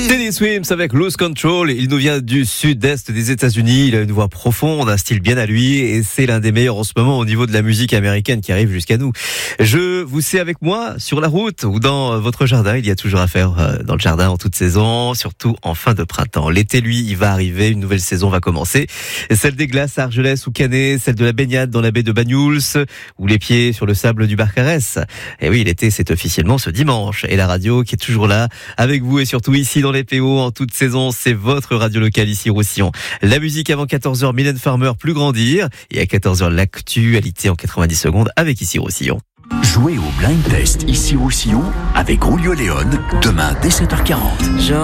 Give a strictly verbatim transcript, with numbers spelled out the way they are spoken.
Teddy Swims avec Lose Control. Il nous vient du sud-est des États-Unis. Il a une voix profonde, un style bien à lui, et c'est l'un des meilleurs en ce moment au niveau de la musique américaine qui arrive jusqu'à nous. Je vous sais avec moi sur la route ou dans votre jardin. Il y a toujours à faire dans le jardin en toute saison, surtout en fin de printemps. L'été, lui, il va arriver. Une nouvelle saison va commencer. Celle des glaces à Argelès ou Canet, celle de la baignade dans la baie de Banyuls ou les pieds sur le sable du Barcarès. Et oui, l'été, c'est officiellement ce dimanche. Et la radio qui est toujours là avec vous et surtout ici dans les P O en toute saison, c'est votre radio locale ici Roussillon. La musique avant quatorze heures, Mylène Farmer, Plus grandir, et à quatorze heures l'actualité en quatre-vingt-dix secondes avec ici Roussillon. Jouez au blind test ici Roussillon avec Julio Léon demain dès sept heures quarante.